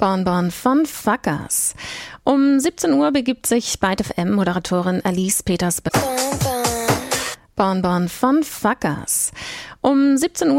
Bonbon von Fuckers. Um 17 Uhr begibt sich bei FM-Moderatorin Alice Peters Bonbon von Fuckers. Um 17 Uhr